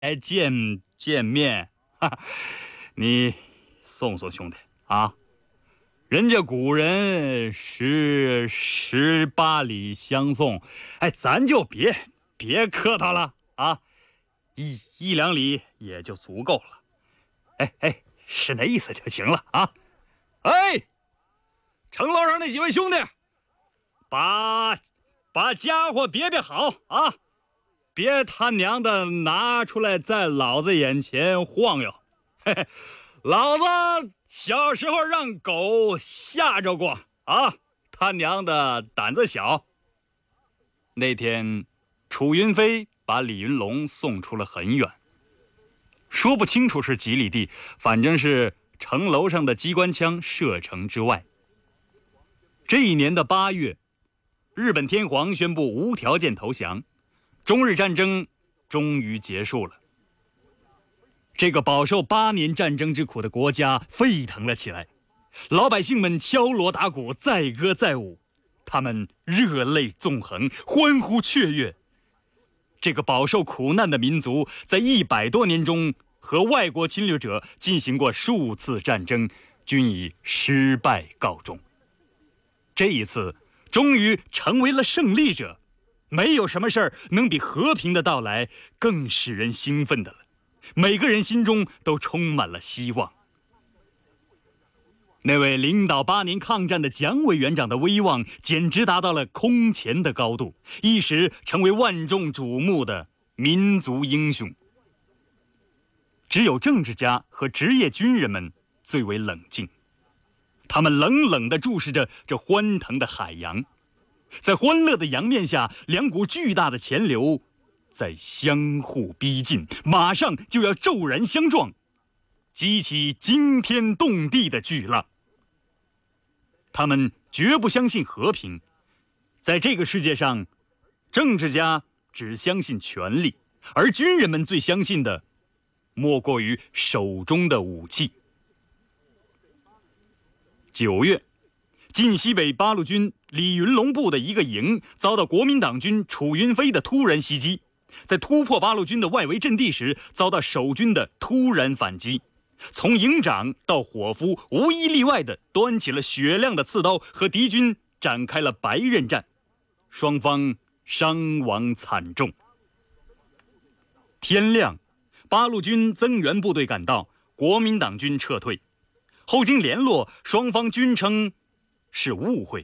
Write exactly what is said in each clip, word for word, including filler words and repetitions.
来见见面，哈，你送送兄弟啊！人家古人十十八里相送，哎，咱就别别客套了啊，一一两里也就足够了。哎哎，是那意思就行了啊！哎，城楼上那几位兄弟，把把家伙别别好啊！别他娘的拿出来在老子眼前晃悠，嘿嘿，老子小时候让狗吓着过啊！他娘的胆子小。那天，楚云飞把李云龙送出了很远，说不清楚是几里地，反正是城楼上的机关枪射程之外。这一年的八月，日本天皇宣布无条件投降。中日战争终于结束了，这个饱受八年战争之苦的国家沸腾了起来，老百姓们敲锣打鼓，载歌载舞，他们热泪纵横，欢呼雀跃。这个饱受苦难的民族，在一百多年中和外国侵略者进行过数次战争，均以失败告终。这一次，终于成为了胜利者。没有什么事儿能比和平的到来更使人兴奋的了，每个人心中都充满了希望。那位领导八年抗战的蒋委员长的威望简直达到了空前的高度，一时成为万众瞩目的民族英雄。只有政治家和职业军人们最为冷静，他们冷冷地注视着这欢腾的海洋。在欢乐的洋面下，两股巨大的钱流在相互逼近，马上就要骤然相撞，激起惊天动地的巨浪。他们绝不相信和平，在这个世界上，政治家只相信权力，而军人们最相信的莫过于手中的武器。九月，晋西北八路军李云龙部的一个营遭到国民党军楚云飞的突然袭击，在突破八路军的外围阵地时，遭到守军的突然反击。从营长到伙夫，无一例外地端起了雪亮的刺刀，和敌军展开了白刃战，双方伤亡惨重。天亮，八路军增援部队赶到，国民党军撤退。后经联络，双方均称是误会。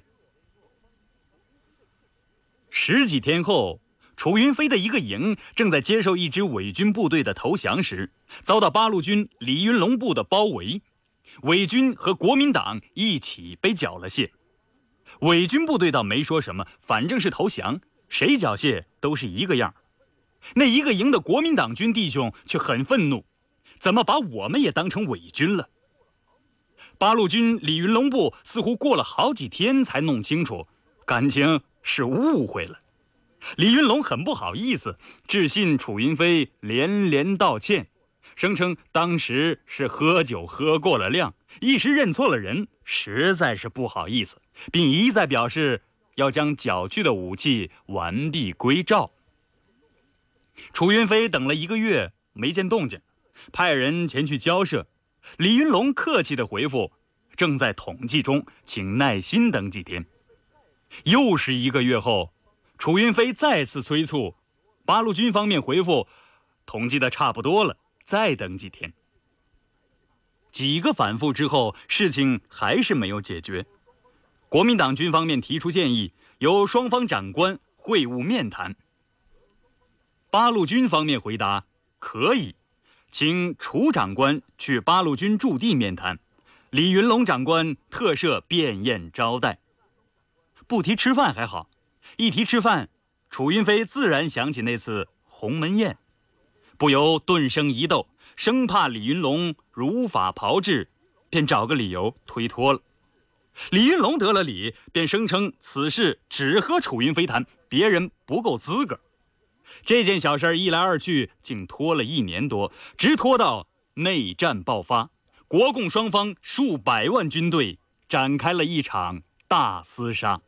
十几天后，楚云飞的一个营正在接受一支伪军部队的投降时，遭到八路军李云龙部的包围，伪军和国民党一起被缴了械。伪军部队倒没说什么，反正是投降，谁缴械都是一个样。那一个营的国民党军弟兄却很愤怒，怎么把我们也当成伪军了？八路军李云龙部似乎过了好几天才弄清楚，感情是误会了。李云龙很不好意思，致信楚云飞连连道歉，声称当时是喝酒喝过了量，一时认错了人，实在是不好意思，并一再表示要将缴去的武器完璧归赵。楚云飞等了一个月没见动静，派人前去交涉。李云龙客气地回复，正在统计中，请耐心等几天。又是一个月后，楚云飞再次催促，八路军方面回复，统计的差不多了，再等几天。几个反复之后，事情还是没有解决。国民党军方面提出建议，由双方长官会晤面谈。八路军方面回答可以，请楚长官去八路军驻地面谈，李云龙长官特设便宴招待。不提吃饭还好，一提吃饭，楚云飞自然想起那次鸿门宴，不由顿生疑窦，生怕李云龙如法炮制，便找个理由推脱了。李云龙得了理，便声称此事只和楚云飞谈，别人不够资格。这件小事一来二去，竟拖了一年多，直拖到内战爆发，国共双方数百万军队展开了一场大厮杀。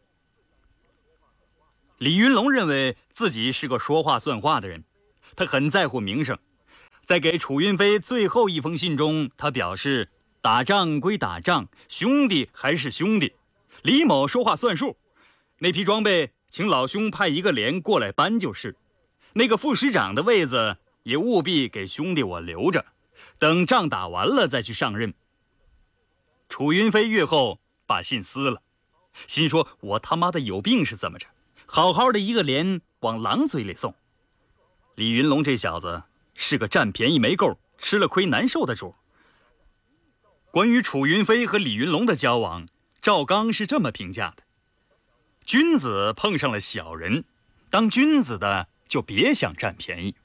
李云龙认为自己是个说话算话的人，他很在乎名声， 在给楚云飞最后一封信中，他表示打仗归打仗，兄弟还是兄弟，李某说话算数，那批装备请老兄派一个连过来搬就是，那个副师长的位子也务必给兄弟我留着，等仗打完了再去上任。楚云飞阅后把信撕了，心说我他妈的有病是怎么着，好好的一个连往狼嘴里送。李云龙这小子是个占便宜没够，吃了亏难受的主。关于楚云飞和李云龙的交往，赵刚是这么评价的：君子碰上了小人，当君子的就别想占便宜。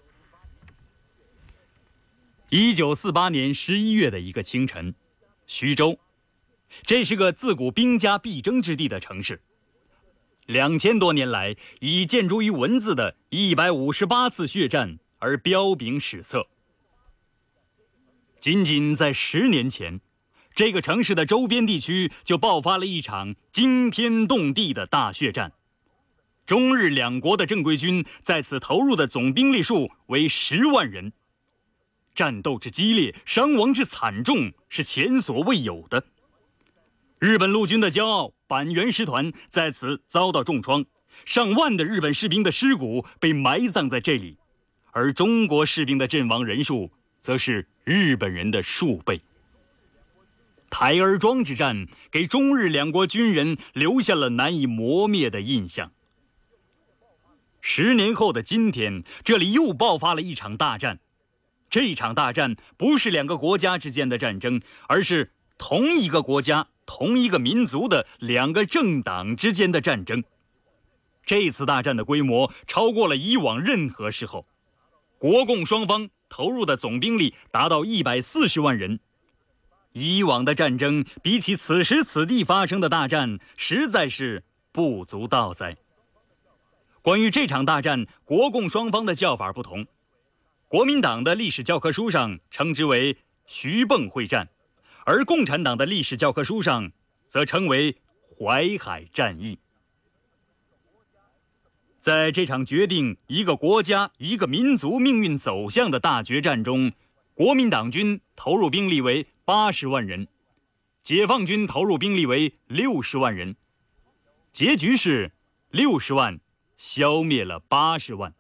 一九四八年十一月的一个清晨，徐州，这是个自古兵家必争之地的城市。两千多年来，以建筑于文字的一百五十八次血战而彪炳史册。仅仅在十年前，这个城市的周边地区就爆发了一场惊天动地的大血战。中日两国的正规军在此投入的总兵力数为十万人，战斗之激烈，伤亡之惨重，是前所未有的。日本陆军的骄傲板垣师团在此遭到重创，上万的日本士兵的尸骨被埋葬在这里，而中国士兵的阵亡人数则是日本人的数倍。台儿庄之战给中日两国军人留下了难以磨灭的印象。十年后的今天，这里又爆发了一场大战。这场大战不是两个国家之间的战争，而是同一个国家、同一个民族的两个政党之间的战争。这次大战的规模超过了以往任何时候，国共双方投入的总兵力达到一百四十万人。以往的战争比起此时此地发生的大战，实在是不足道哉。关于这场大战，国共双方的叫法不同。国民党的历史教科书上称之为徐蚌会战，而共产党的历史教科书上则称为淮海战役。在这场决定一个国家、一个民族命运走向的大决战中，国民党军投入兵力为八十万人，解放军投入兵力为六十万人。结局是六十万消灭了八十万。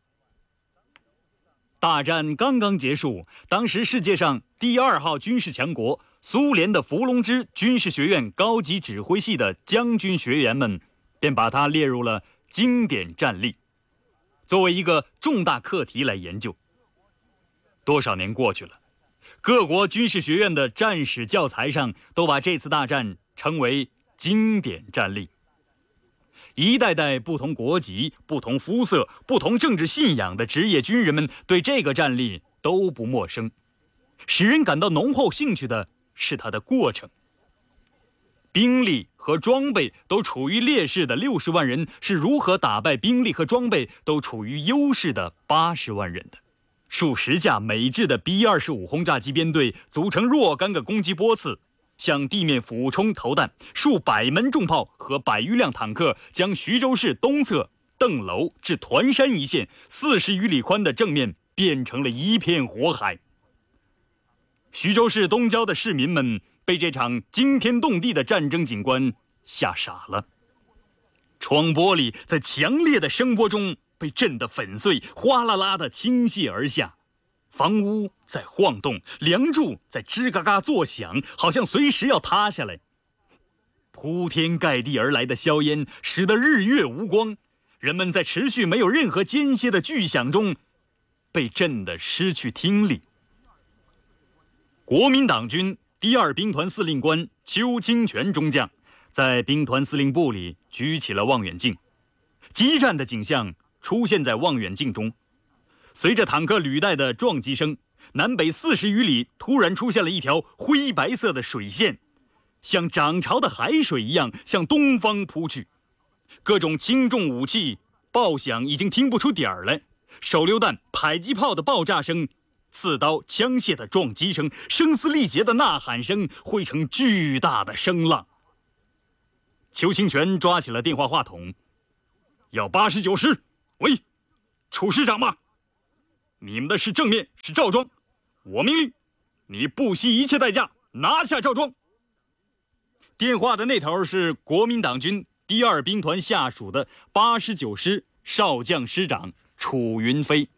大战刚刚结束，当时世界上第二号军事强国苏联的伏龙芝军事学院高级指挥系的将军学员们便把它列入了经典战例，作为一个重大课题来研究。多少年过去了，各国军事学院的战史教材上都把这次大战称为经典战例。一代代不同国籍、不同肤色、不同政治信仰的职业军人们对这个战例都不陌生，使人感到浓厚兴趣的是它的过程。兵力和装备都处于劣势的六十万人是如何打败兵力和装备都处于优势的八十万人的。数十架美制的 B 二十五 轰炸机编队组成若干个攻击波次，向地面俯冲投弹，数百门重炮和百余辆坦克将徐州市东侧邓楼至团山一线四十余里宽的正面变成了一片火海。徐州市东郊的市民们被这场惊天动地的战争景观吓傻了，窗玻璃在强烈的声波中被震得粉碎，哗啦啦地倾泻而下。房屋在晃动，梁柱在吱嘎嘎作响，好像随时要塌下来。铺天盖地而来的硝烟使得日月无光，人们在持续没有任何间歇的巨响中被震得失去听力。国民党军第二兵团司令官邱清泉中将在兵团司令部里举起了望远镜，激战的景象出现在望远镜中。随着坦克履带的撞击声，南北四十余里突然出现了一条灰白色的水线，像涨潮的海水一样向东方扑去。各种轻重武器爆响已经听不出点儿来，手榴弹、迫击炮的爆炸声，刺刀、枪械的撞击声，声嘶力竭的呐喊声汇成巨大的声浪。邱清泉抓起了电话话筒：“要八十九师，喂，楚师长吗？ 你们的是正面，是赵庄。我命令你不惜一切代价拿下赵庄。电话的那头是国民党军第二兵团下属的八十九师少将师长楚云飞。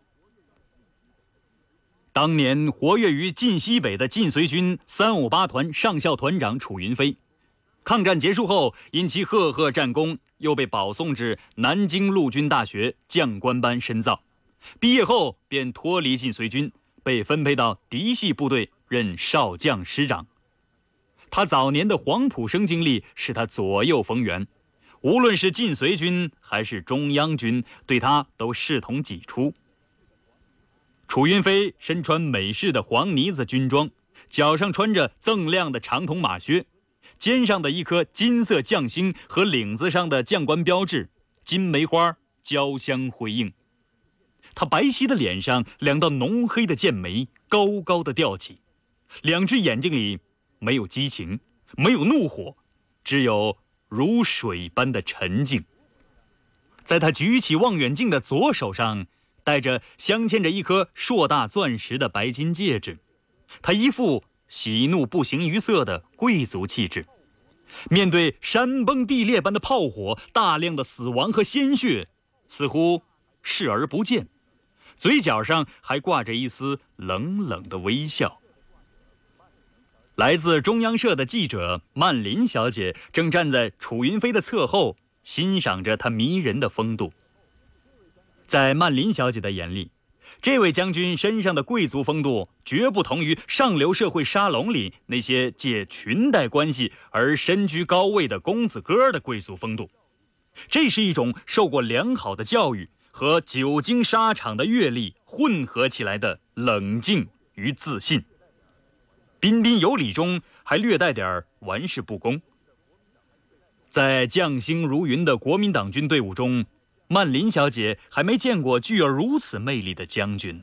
当年活跃于晋西北的晋绥军三五八团上校团长楚云飞，抗战结束后因其赫赫战功，又被保送至南京陆军大学将官班深造。毕业后便脱离晋绥军，被分配到嫡系部队任少将师长。他早年的黄埔生经历使他左右逢源，无论是晋绥军还是中央军，对他都视同己出。楚云飞身穿美式的黄呢子军装，脚上穿着锃亮的长筒马靴，肩上的一颗金色将星和领子上的将官标志金梅花交相辉映。他白皙的脸上两道浓黑的剑眉高高的吊起，两只眼睛里没有激情，没有怒火，只有如水般的沉静。在他举起望远镜的左手上戴着镶嵌着一颗硕大钻石的白金戒指，他一副喜怒不形于色的贵族气质。面对山崩地裂般的炮火，大量的死亡和鲜血，似乎视而不见，嘴角上还挂着一丝冷冷的微笑。来自中央社的记者曼琳小姐正站在楚云飞的侧后，欣赏着他迷人的风度。在曼琳小姐的眼里，这位将军身上的贵族风度绝不同于上流社会沙龙里那些借裙带关系而身居高位的公子哥的贵族风度。这是一种受过良好的教育和久经沙场的阅历混合起来的冷静与自信，彬彬有礼中还略带点玩世不恭。在将星如云的国民党军队伍中，曼琳小姐还没见过具有如此魅力的将军呢。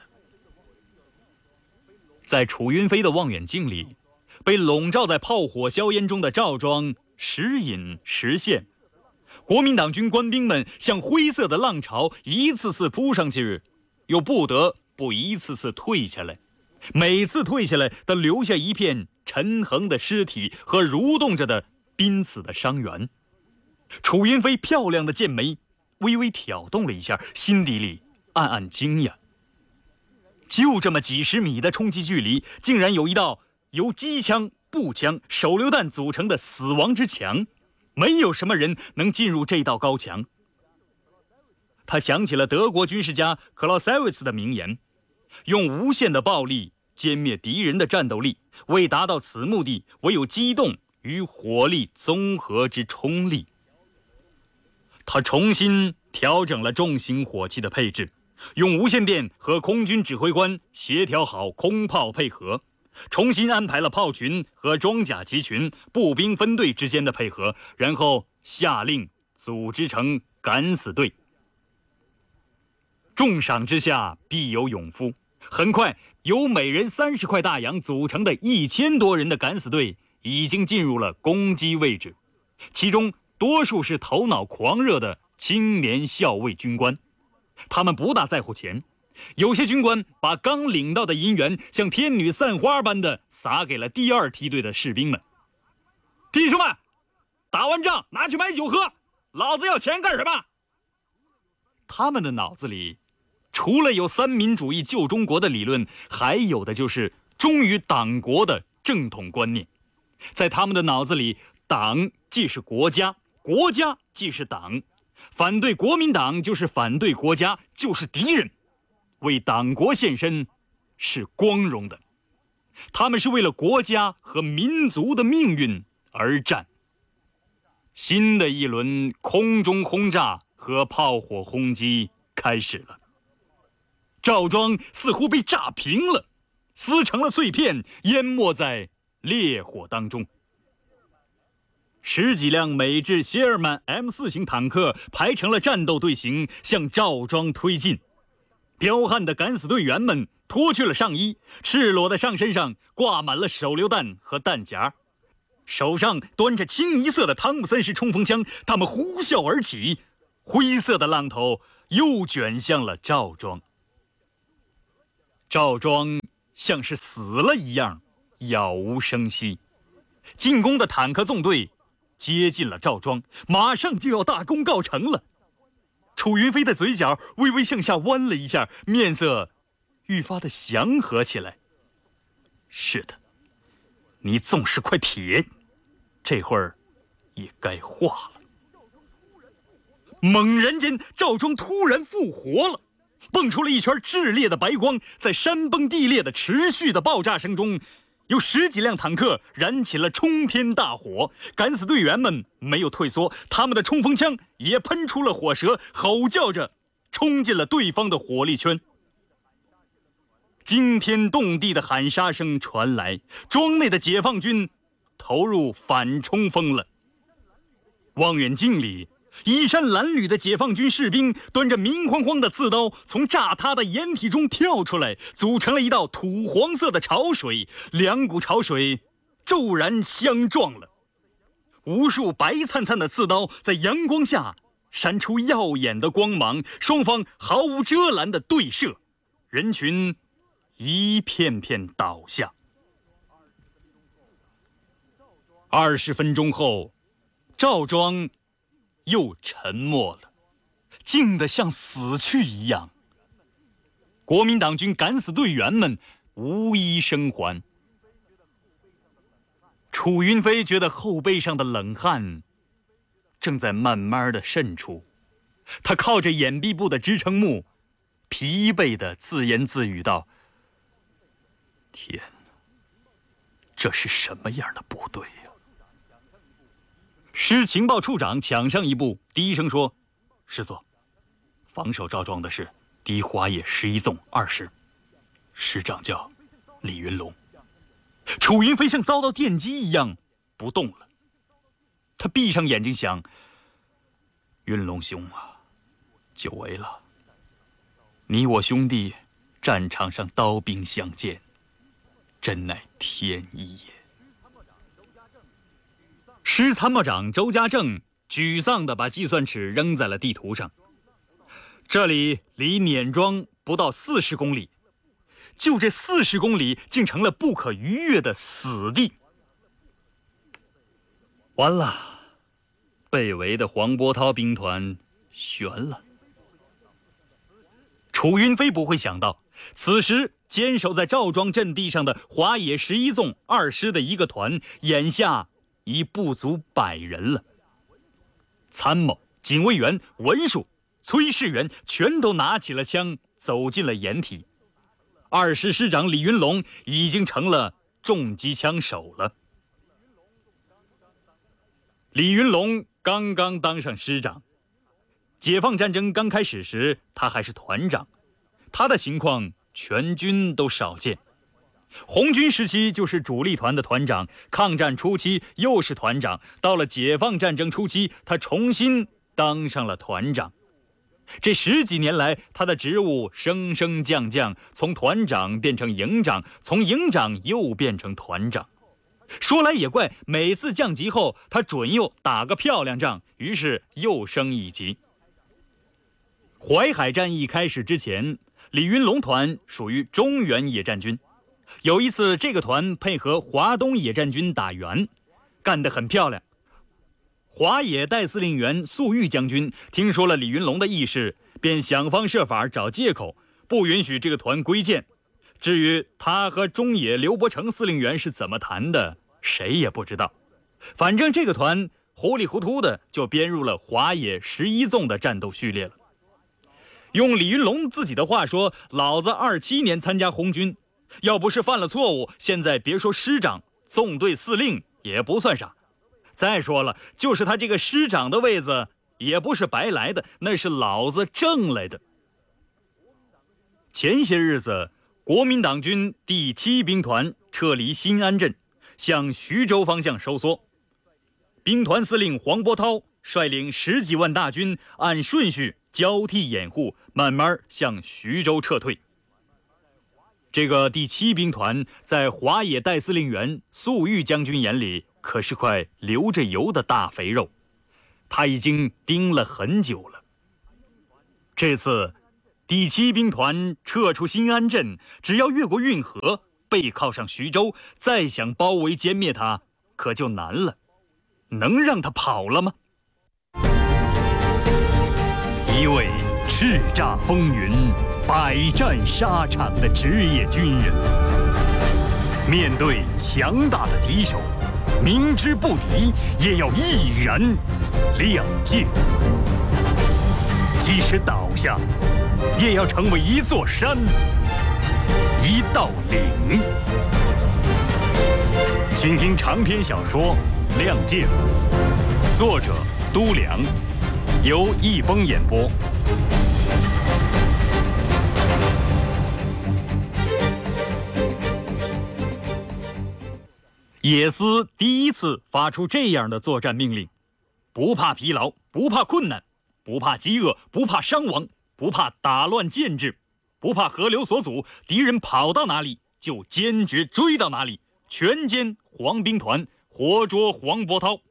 在楚云飞的望远镜里，被笼罩在炮火硝烟中的赵庄时隐时现。国民党军官兵们像灰色的浪潮，一次次扑上去，又不得不一次次退下来，每次退下来都留下一片沉横的尸体和蠕动着的濒死的伤员。楚云飞漂亮的剑眉微微挑动了一下，心底里暗暗惊讶。就这么几十米的冲击距离，竟然有一道由机枪、步枪、手榴弹组成的死亡之墙，没有什么人能进入这道高墙。他想起了德国军事家克劳塞维茨的名言：用无限的暴力歼灭敌人的战斗力，为达到此目的，唯有机动与火力综合之冲力。他重新调整了重型火器的配置，用无线电和空军指挥官协调好空炮配合，重新安排了炮群和装甲集群、步兵分队之间的配合，然后下令组织成敢死队。重赏之下必有勇夫，很快由每人三十块大洋组成的一千多人的敢死队已经进入了攻击位置，其中多数是头脑狂热的青年校尉军官，他们不大在乎钱，有些军官把刚领到的银元像天女散花般的撒给了第二梯队的士兵们。弟兄们，打完仗拿去买酒喝，老子要钱干什么？他们的脑子里除了有三民主义救中国的理论，还有的就是忠于党国的正统观念。在他们的脑子里，党既是国家，国家既是党，反对国民党就是反对国家，就是敌人。为党国献身是光荣的，他们是为了国家和民族的命运而战。新的一轮空中轰炸和炮火轰击开始了，赵庄似乎被炸平了，撕成了碎片，淹没在烈火当中。十几辆美制谢尔曼 M 四 型坦克排成了战斗队形，向赵庄推进。彪悍的敢死队员们脱去了上衣，赤裸的上身上挂满了手榴弹和弹夹，手上端着清一色的汤姆森式冲锋枪，他们呼啸而起，灰色的浪头又卷向了赵庄。 赵庄像是死了一样，杳无声息。进攻的坦克纵队接近了赵庄，马上就要大功告成了。楚云飞的嘴角微微向下弯了一下，面色愈发的祥和起来。是的，你纵是块铁，这会儿也该化了。猛然间，赵庄突然复活了，蹦出了一圈炽烈的白光，在山崩地裂的持续的爆炸声中，有十几辆坦克燃起了冲天大火。敢死队员们没有退缩，他们的冲锋枪也喷出了火舌，吼叫着冲进了对方的火力圈。惊天动地的喊杀声传来，庄内的解放军投入反冲锋了。望远镜里，衣衫褴褛的解放军士兵端着明晃晃的刺刀从炸塌的掩体中跳出来，组成了一道土黄色的潮水，两股潮水骤然相撞了。无数白灿灿的刺刀在阳光下闪出耀眼的光芒，双方毫无遮拦的对射，人群一片片倒下。二十分钟后，赵庄又沉默了，静得像死去一样。国民党军敢死队员们无一生还。楚云飞觉得后背上的冷汗正在慢慢的渗出，他靠着掩蔽部的支撑木，疲惫地自言自语道：天哪，这是什么样的部队呀？师情报处长抢上一步，低声说：师座，防守赵庄的是第华野十一纵二师，师长叫李云龙。楚云飞像遭到电击一样不动了，他闭上眼睛想：云龙兄啊，久违了，你我兄弟战场上刀兵相见，真乃天意也。师参谋长周家正沮丧地把计算尺扔在了地图上，这里离碾庄不到四十公里，就这四十公里竟成了不可逾越的死地。完了，被围的黄波涛兵团悬了。楚云飞不会想到，此时坚守在赵庄阵地上的华野十一纵二师的一个团，眼下已不足百人了。参谋、警卫员、文书、炊事员全都拿起了枪，走进了掩体。二师师长李云龙已经成了重机枪手了。李云龙刚刚当上师长，解放战争刚开始时，他还是团长，他的情况全军都少见。红军时期就是主力团的团长，抗战初期又是团长，到了解放战争初期，他重新当上了团长。这十几年来，他的职务升升降降，从团长变成营长，从营长又变成团长。说来也怪，每次降级后，他准又打个漂亮仗，于是又升一级。淮海战役开始之前，李云龙团属于中原野战军。有一次，这个团配合华东野战军打援，干得很漂亮。华野代司令员粟裕将军听说了李云龙的意识，便想方设法找借口，不允许这个团归建。至于他和中野刘伯承司令员是怎么谈的，谁也不知道。反正这个团糊里糊涂的就编入了华野十一纵的战斗序列了。用李云龙自己的话说，老子二七年参加红军，要不是犯了错误，现在别说师长，纵队司令也不算啥。再说了，就是他这个师长的位子也不是白来的，那是老子挣来的。前些日子，国民党军第七兵团撤离新安镇，向徐州方向收缩。兵团司令黄波涛率领十几万大军，按顺序交替掩护，慢慢向徐州撤退。这个第七兵团在华野代司令员粟裕将军眼里可是块流着油的大肥肉，他已经盯了很久了。这次第七兵团撤出新安镇，只要越过运河，背靠上徐州，再想包围歼灭他，可就难了。能让他跑了吗？一位叱咤风云、百战沙场的职业军人，面对强大的敌手，明知不敌也要毅然亮剑，即使倒下，也要成为一座山，一道岭。请听长篇小说《亮剑》，作者都良，由一峰演播。野司第一次发出这样的作战命令：不怕疲劳，不怕困难，不怕饥饿，不怕伤亡，不怕打乱建制，不怕河流所阻，敌人跑到哪里就坚决追到哪里，全歼黄兵团，活捉黄伯韬。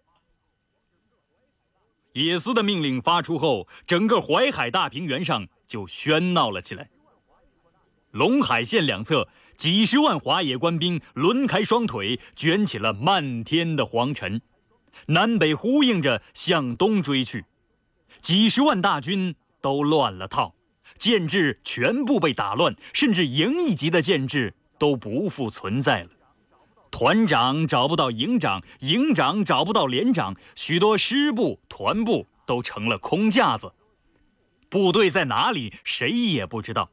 野司的命令发出后，整个淮海大平原上就喧闹了起来。陇海线两侧几十万华野官兵轮开双腿，卷起了漫天的黄尘，南北呼应着向东追去。几十万大军都乱了套，建制全部被打乱，甚至营一级的建制都不复存在了。团长找不到营长，营长找不到连长，许多师部、团部都成了空架子。部队在哪里，谁也不知道。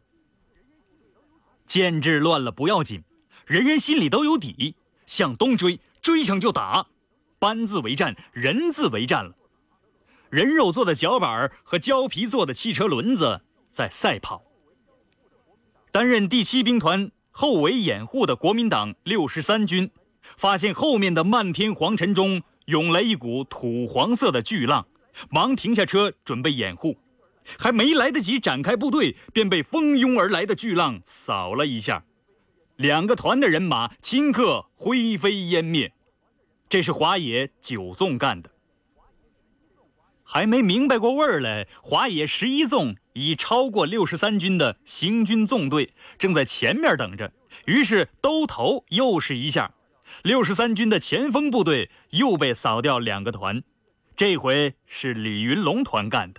建制乱了不要紧，人人心里都有底，向东追，追上就打，班字为战，人字为战了。人肉做的脚板和胶皮做的汽车轮子在赛跑。担任第七兵团后围掩护的国民党六十三军，发现后面的漫天黄尘中涌来一股土黄色的巨浪，忙停下车准备掩护，还没来得及展开部队，便被蜂拥而来的巨浪扫了一下，两个团的人马顷刻灰飞烟灭。这是华野九纵干的。还没明白过味儿来，华野十一纵已超过六十三军的行军纵队，正在前面等着。于是兜头又是一下，六十三军的前锋部队又被扫掉两个团，这回是李云龙团干的。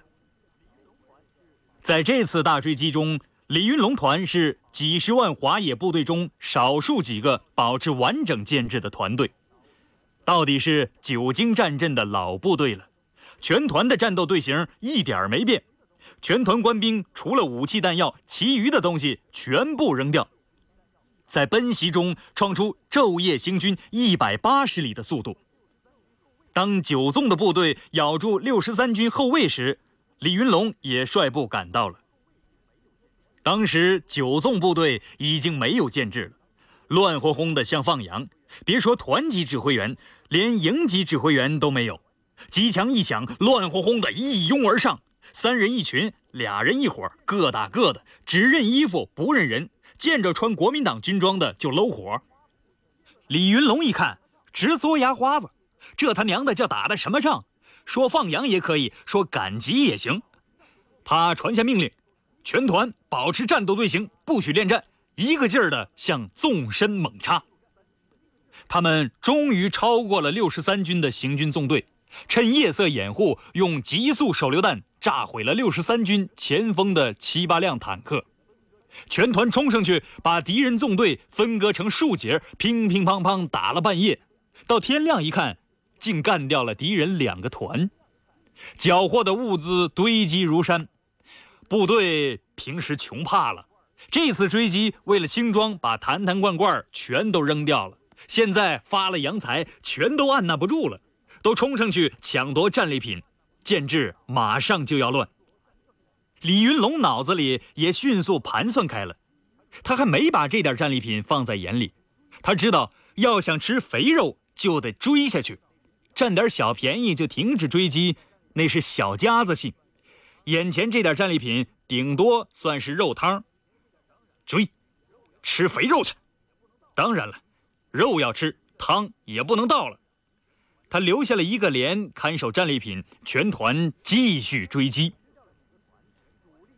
在这次大追击中，李云龙团是几十万华野部队中少数几个保持完整建制的团队，到底是久经战阵的老部队了。全团的战斗队形一点没变，全团官兵除了武器弹药，其余的东西全部扔掉，在奔袭中创出昼夜行军一百八十里的速度。当九纵的部队咬住六十三军后卫时，李云龙也率部赶到了。当时九纵部队已经没有建制了，乱哄哄的像放羊，别说团级指挥员，连营级指挥员都没有。机枪一响，乱哄哄的一拥而上，三人一群，俩人一伙，各打各的，只认衣服不认人，见着穿国民党军装的就搂火。李云龙一看直嘬牙花子，这他娘的叫打的什么仗？说放羊也可以，说赶集也行。他传下命令，全团保持战斗队形，不许恋战，一个劲儿的向纵深猛插。他们终于超过了六十三军的行军纵队，趁夜色掩护，用急速手榴弹炸毁了六十三军前锋的七八辆坦克。全团冲上去，把敌人纵队分割成数节，乒乒乓乓打了半夜。到天亮一看，竟干掉了敌人两个团，缴获的物资堆积如山。部队平时穷怕了，这次追击为了轻装，把坛坛罐罐全都扔掉了。现在发了洋财，全都按捺不住了，都冲上去抢夺战利品，建制马上就要乱。李云龙脑子里也迅速盘算开了，他还没把这点战利品放在眼里。他知道要想吃肥肉就得追下去，占点小便宜就停止追击，那是小家子气。眼前这点战利品顶多算是肉汤，追，吃肥肉去。当然了，肉要吃，汤也不能倒了。他留下了一个连看守战利品，全团继续追击。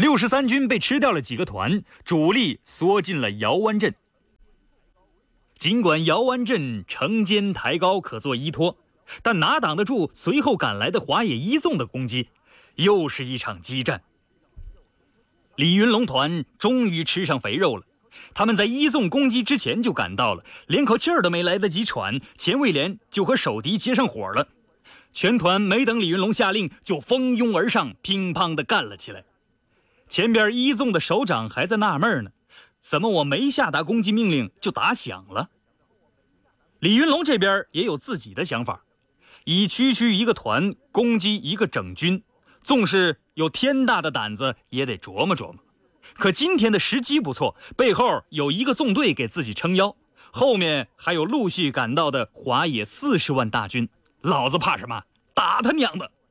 六十三军被吃掉了几个团，主力缩进了姚湾镇。尽管姚湾镇城坚台高，可做依托，但哪挡得住随后赶来的华野一纵的攻击？又是一场激战。李云龙团终于吃上肥肉了，他们在一纵攻击之前就赶到了，连口气儿都没来得及喘，钱卫连就和守敌接上火了。全团没等李云龙下令，就蜂拥而上，乒乓地干了起来。前边一纵的首长还在纳闷呢，怎么我没下达攻击命令就打响了？李云龙这边也有自己的想法，以区区一个团攻击一个整军，纵是有天大的胆子也得琢磨琢磨。可今天的时机不错，背后有一个纵队给自己撑腰，后面还有陆续赶到的华野四十万大军，老子怕什么？打他娘的！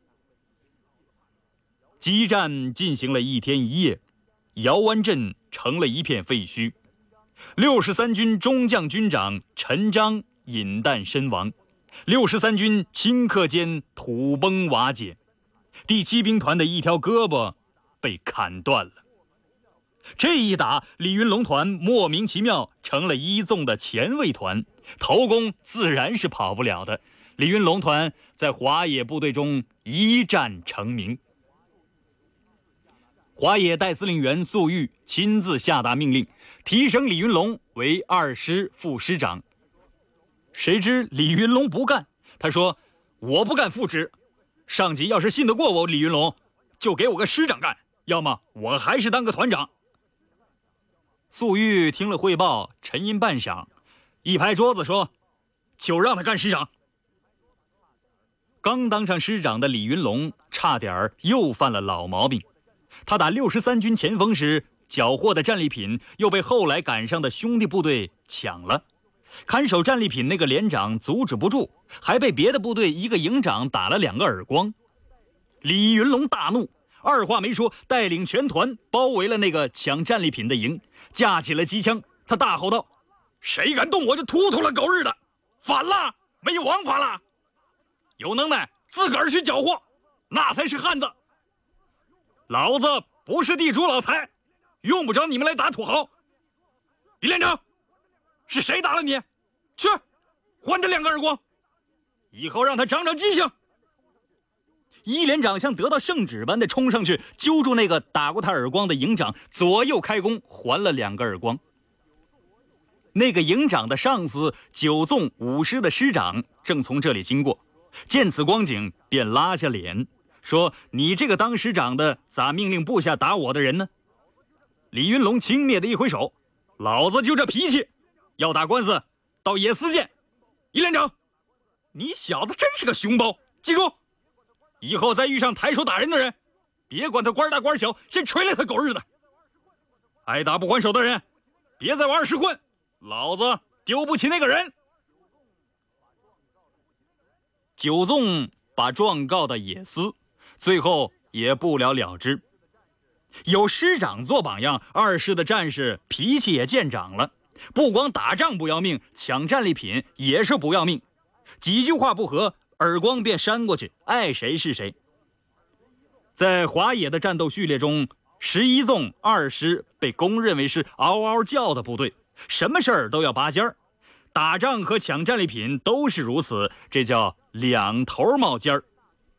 激战进行了一天一夜，姚湾镇成了一片废墟。六十三军中将军长陈章饮弹身亡，六十三军顷刻间土崩瓦解，第七兵团的一条胳膊被砍断了。这一打，李云龙团莫名其妙成了一纵的前卫团，头功自然是跑不了的。李云龙团在华野部队中一战成名。华野代司令员粟裕亲自下达命令，提升李云龙为二师副师长。谁知李云龙不干，他说：“我不干副职，上级要是信得过我李云龙，就给我个师长干，要么我还是当个团长。”粟裕听了汇报，沉吟半晌，一拍桌子说：“就让他干师长。”刚当上师长的李云龙差点又犯了老毛病，他打六十三军前锋时缴获的战利品又被后来赶上的兄弟部队抢了，看守战利品那个连长阻止不住，还被别的部队一个营长打了两个耳光。李云龙大怒，二话没说，带领全团包围了那个抢战利品的营，架起了机枪，他大吼道：“谁敢动我就突突了狗日的！反了，没有王法了！有能耐自个儿去缴获，那才是汉子！老子不是地主老财，用不着你们来打土豪。李连长，是谁打了你？去，还他两个耳光，以后让他长长记性。”一连长像得到圣旨般的冲上去，揪住那个打过他耳光的营长，左右开弓，还了两个耳光。那个营长的上司九纵五师的师长正从这里经过，见此光景，便拉下脸说：“你这个当师长的，咋命令部下打我的人呢？”李云龙轻蔑的一挥手：“老子就这脾气，要打官司到野司见。一连长，你小子真是个熊包，记住，以后再遇上抬手打人的人，别管他官大官小，先锤了他狗日的！挨打不还手的人，别再往二师混，老子丢不起那个人。”九纵把状告到野司，最后也不了了之。有师长做榜样，二师的战士脾气也见长了，不光打仗不要命，抢战利品也是不要命，几句话不合，耳光便扇过去，爱谁是谁。在华野的战斗序列中，十一纵二师被公认为是嗷嗷叫的部队，什么事儿都要拔尖儿，打仗和抢战利品都是如此，这叫两头冒尖儿。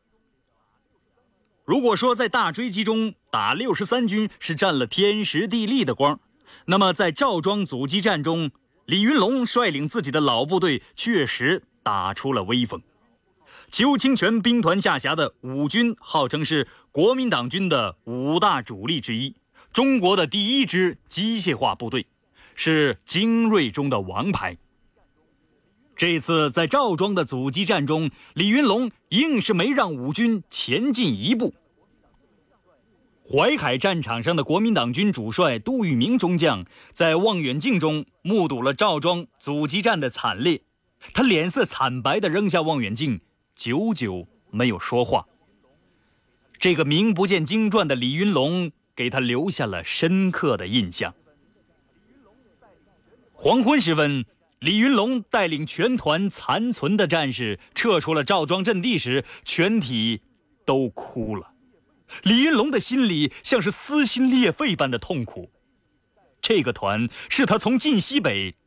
如果说在大追击中打六十三军是占了天时地利的光，那么在赵庄阻击战中，李云龙率领自己的老部队确实打出了威风。邱清泉兵团下辖的五军号称是国民党军的五大主力之一，中国的第一支机械化部队，是精锐中的王牌。这次在赵庄的阻击战中，李云龙硬是没让五军前进一步。淮海战场上的国民党军主帅杜聿明中将在望远镜中目睹了赵庄阻击战的惨烈，他脸色惨白地扔下望远镜，久久没有说话。这个名不见经传的李云龙给他留下了深刻的印象。黄昏时分，李云龙带领全团残存的战士撤出了赵庄阵地时，全体都哭了。 李云龙的心里像是撕心裂肺般的痛苦。这个团是他从晋西北